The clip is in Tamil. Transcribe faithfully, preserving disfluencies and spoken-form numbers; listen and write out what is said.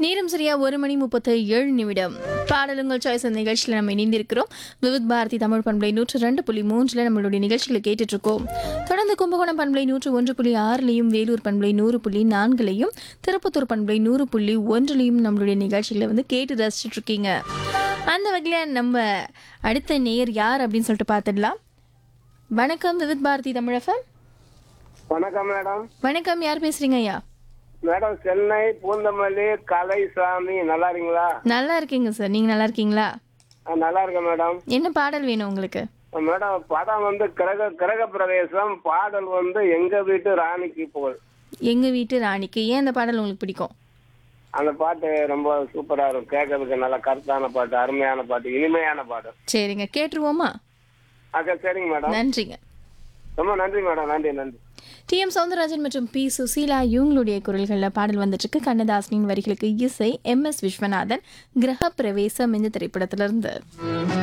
நேரம் சரியா ஒரு மணி முப்பத்தி ஏழு நிமிடம். பாடலுங்கள் சாய்ஸ் நிகழ்ச்சியில் நம்ம இணைந்திருக்கிறோம். விவித் பாரதி தமிழ் பண்பலை நூற்று ரெண்டு புள்ளி மூன்றுல நம்மளுடைய நிகழ்ச்சிகளை கேட்டுட்டு இருக்கோம். தொடர்ந்து கும்பகோணம் பண்பலை நூற்று ஒன்று புள்ளி ஆறுலையும், வேலூர் பண்பலை நூறு புள்ளி நான்குலையும், திருப்பத்தூர் பண்பலை நூறு புள்ளி ஒன்றுலையும் நம்மளுடைய நிகழ்ச்சிகளை வந்து கேட்டு ரசிச்சுட்டு இருக்கீங்க. அந்த வகையில் நம்ம அடுத்த நேயர் யார் அப்படின்னு சொல்லிட்டு பார்த்துடலாம். வணக்கம் விவித் பாரதி தமிழகம். வணக்கம் மேடம். வணக்கம், யார் பேசுறீங்க ஐயா? மேடம் சென்னை பூந்தமல்லி கலைசாமி. நல்லா இருக்கீங்களா? நல்லா இருக்கீங்க சார், நீங்க நல்லா இருக்கீங்களா? ஆ, நல்லா இருக்கேன் மேடம். என்ன பாடல் வேணும் உங்களுக்கு? மேடம் படம் வந்து கிரக கிரக பிரவேசம், பாடல் வந்து எங்க வீட்டு ராணிக்கு புகழ். எங்க வீட்டு ராணிக்கு. ஏன் அந்த பாடல் உங்களுக்கு பிடிக்கும்? அந்த பாட்டு ரொம்ப சூப்பரா இருக்கும், கேட்கறதுக்கு நல்ல கருத்தான பாட்டு, அருமையான பாட்டு, இனிமையான பாட்டு. சரிங்க, கேட்டுருவோமா? அக்கா சரிங்க மேடம். நன்றிங்க. ரொம்ப நன்றி மேடம். நன்றி நன்றி. டி எம் சௌந்தரராஜன் மற்றும் பி சுசீலா இவங்களுடைய குரல்களில் பாடல் வந்துட்டு இருக்கு. கண்ணதாசனின் வரிகளுக்கு இசை எம் எஸ் விஸ்வநாதன். கிரக பிரவேசம் இந்த திரைப்படத்திலிருந்து.